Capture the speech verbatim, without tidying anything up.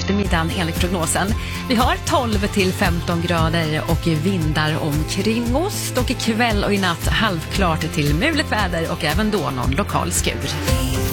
eftermiddagen enligt prognosen. Vi har tolv till femton grader och vindar omkring oss. Och ikväll och i natt halvklart till mulet väder och även då någon lokal skur.